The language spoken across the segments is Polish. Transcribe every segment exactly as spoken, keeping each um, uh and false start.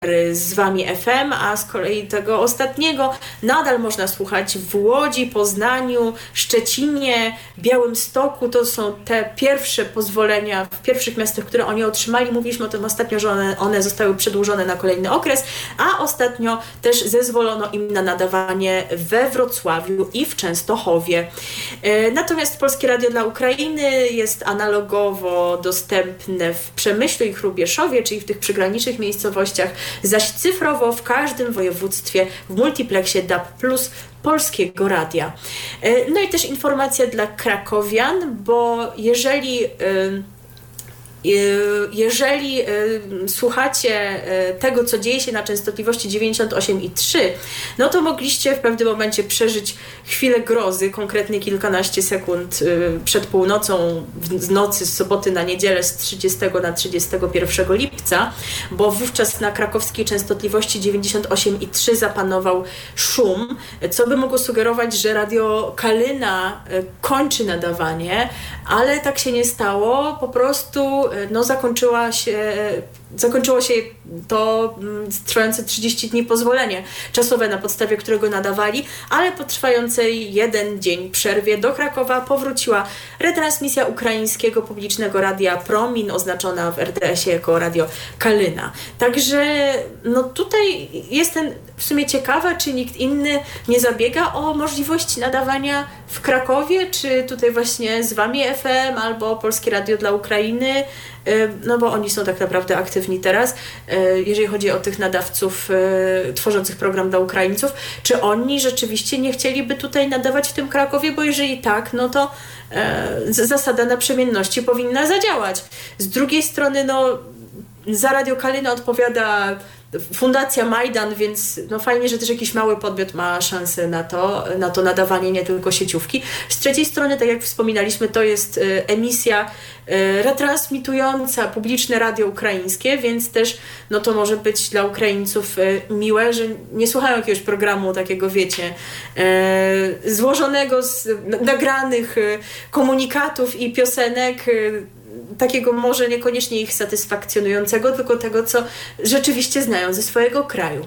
z wami F M, a z kolei tego ostatniego nadal można słuchać w Łodzi, Poznaniu, Szczecinie, Białymstoku. To są te pierwsze pozwolenia w pierwszych miastach, które oni otrzymali. Mówiliśmy o tym ostatnio, że one, one zostały przedłużone na kolejny okres, a ostatnio też zezwolono im na nadawanie we Wrocławiu i w Częstochowie. Natomiast Polskie Radio dla Ukrainy jest analogowo dostępne w Przemyślu i Hrubieszowie, czyli w tych przygranicznych miejscowościach, zaś cyfrowo w każdym województwie w multiplexie D A B plus Polskiego Radia. No i też informacja dla krakowian, bo jeżeli Jeżeli słuchacie tego, co dzieje się na częstotliwości dziewięćdziesiąt osiem i trzy, no to mogliście w pewnym momencie przeżyć chwilę grozy, konkretnie kilkanaście sekund przed północą, z nocy z soboty na niedzielę z trzydziestego na trzydziestego pierwszego lipca, bo wówczas na krakowskiej częstotliwości dziewięćdziesiąt osiem i trzy zapanował szum, co by mogło sugerować, że Radio Kalyna kończy nadawanie, ale tak się nie stało, po prostu no, zakończyła się, zakończyło się to trwające trzydzieści dni pozwolenie czasowe, na podstawie którego nadawali, ale po trwającej jeden dzień przerwie do Krakowa powróciła retransmisja ukraińskiego publicznego radia Promin, oznaczona w R D S ie jako Radio Kalyna. Także no, tutaj jestem w sumie ciekawa, czy nikt inny nie zabiega o możliwości nadawania w Krakowie, czy tutaj właśnie z wami F M albo Polskie Radio dla Ukrainy, no bo oni są tak naprawdę aktywni teraz, jeżeli chodzi o tych nadawców tworzących program dla Ukraińców. Czy oni rzeczywiście nie chcieliby tutaj nadawać w tym Krakowie, bo jeżeli tak, no to zasada naprzemienności powinna zadziałać. Z drugiej strony, no za Radio Kalyna odpowiada Fundacja Majdan, więc no fajnie, że też jakiś mały podmiot ma szansę na to, na to nadawanie, nie tylko sieciówki. Z trzeciej strony, tak jak wspominaliśmy, to jest emisja retransmitująca publiczne radio ukraińskie, więc też no to może być dla Ukraińców miłe, że nie słuchają jakiegoś programu takiego, wiecie, złożonego z nagranych komunikatów i piosenek, takiego może niekoniecznie ich satysfakcjonującego, tylko tego, co rzeczywiście znają ze swojego kraju.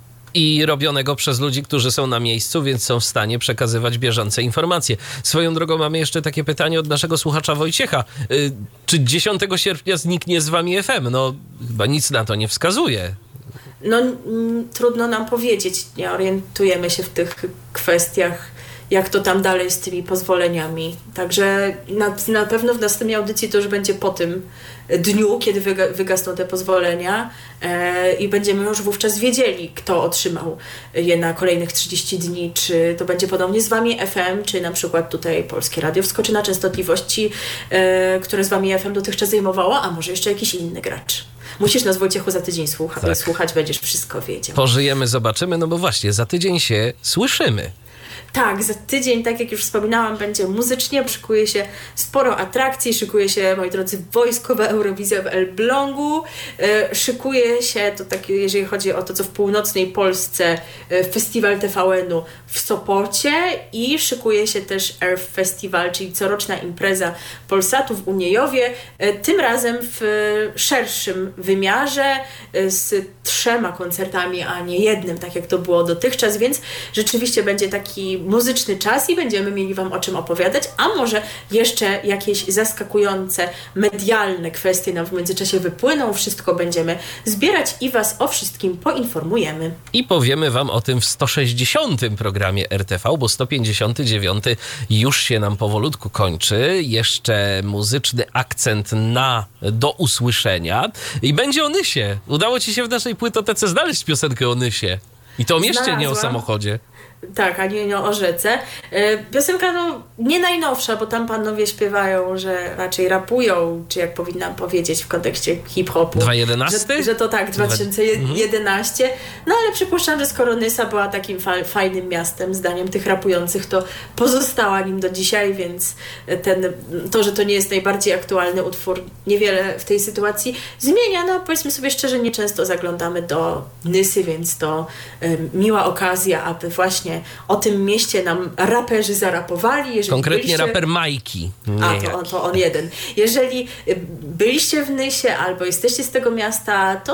I robionego przez ludzi, którzy są na miejscu, więc są w stanie przekazywać bieżące informacje. Swoją drogą mamy jeszcze takie pytanie od naszego słuchacza Wojciecha. Yy, czy dziesiątego sierpnia zniknie z wami F M? No chyba nic na to nie wskazuje. No m, trudno nam powiedzieć. Nie orientujemy się w tych kwestiach, jak to tam dalej z tymi pozwoleniami. Także na, na pewno w następnej audycji to już będzie po tym dniu, kiedy wyga, wygasną te pozwolenia e, i będziemy już wówczas wiedzieli, kto otrzymał je na kolejnych trzydzieści dni, czy to będzie podobnie z wami F M, czy na przykład tutaj Polskie Radio wskoczy na częstotliwości, e, które z wami F M dotychczas zajmowało, a może jeszcze jakiś inny gracz. Musisz nas, Wojciechu, za tydzień słucha- tak. słuchać, będziesz wszystko wiedział. Pożyjemy, zobaczymy, no bo właśnie, za tydzień się słyszymy. Tak, za tydzień, tak jak już wspominałam, będzie muzycznie, szykuje się sporo atrakcji, szykuje się, moi drodzy, wojskowa Eurowizja w Elblągu, e, szykuje się, to tak, jeżeli chodzi o to, co w północnej Polsce, e, Festiwal T V N-u w Sopocie i szykuje się też Earth Festival, czyli coroczna impreza Polsatu w Uniejowie, e, tym razem w e, szerszym wymiarze, e, z trzema koncertami, a nie jednym, tak jak to było dotychczas, więc rzeczywiście będzie taki muzyczny czas i będziemy mieli wam o czym opowiadać, a może jeszcze jakieś zaskakujące, medialne kwestie nam w międzyczasie wypłyną. Wszystko będziemy zbierać i was o wszystkim poinformujemy. I powiemy wam o tym w sto sześćdziesiątym programie R T V, bo sto pięćdziesiąty dziewiąty już się nam powolutku kończy. Jeszcze muzyczny akcent na do usłyszenia. I będzie o Nysie. Udało ci się w naszej płytotece znaleźć piosenkę o Nysie. I to o mieście, Znalazłam. Nie o samochodzie. Tak, a nie, nie o rzece. Piosenka no nie najnowsza, bo tam panowie śpiewają, że raczej rapują, czy jak powinnam powiedzieć w kontekście hip-hopu. dwa tysiące jedenasty? Że, że to tak, dwa tysiące jedenaście. No ale przypuszczam, że skoro Nysa była takim fa- fajnym miastem, zdaniem tych rapujących, to pozostała nim do dzisiaj, więc ten, to, że to nie jest najbardziej aktualny utwór, niewiele w tej sytuacji zmienia. No powiedzmy sobie szczerze, nieczęsto zaglądamy do Nysy, więc to um, miła okazja, aby właśnie o tym mieście nam raperzy zarapowali. Jeżeli Konkretnie byliście... raper Majki. A, to on, to on jeden. Jeżeli byliście w Nysie albo jesteście z tego miasta, to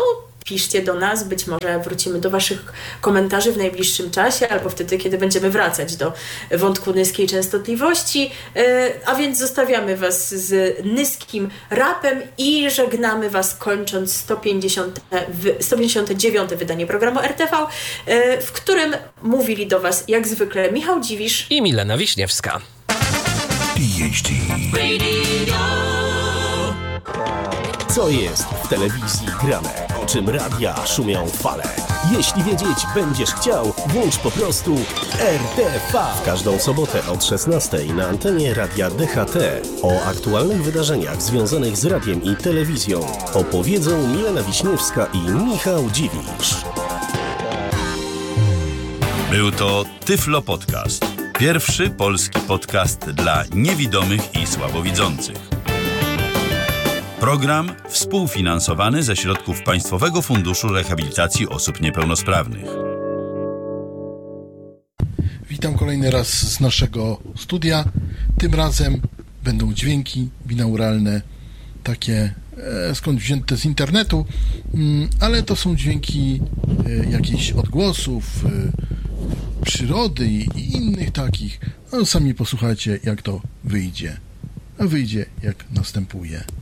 piszcie do nas, być może wrócimy do waszych komentarzy w najbliższym czasie, albo wtedy, kiedy będziemy wracać do wątku niskiej częstotliwości. A więc zostawiamy was z niskim rapem i żegnamy was, kończąc sto pięćdziesiąte dziewiąte wydanie programu R T V, w którym mówili do was jak zwykle Michał Dziwisz i Milena Wiśniewska. Co jest w telewizji grane? O czym radia szumią fale? Jeśli wiedzieć będziesz chciał, włącz po prostu R T V. W każdą sobotę od szesnastej na antenie Radia D H T o aktualnych wydarzeniach związanych z radiem i telewizją opowiedzą Milena Wiśniewska i Michał Dziwisz. Był to Tyflo Podcast. Pierwszy polski podcast dla niewidomych i słabowidzących. Program współfinansowany ze środków Państwowego Funduszu Rehabilitacji Osób Niepełnosprawnych. Witam kolejny raz z naszego studia. Tym razem będą dźwięki binauralne, takie e, skąd wzięte z internetu, mm, ale to są dźwięki e, jakichś odgłosów, e, przyrody i, i innych takich. No, sami posłuchajcie, jak to wyjdzie. A wyjdzie jak następuje.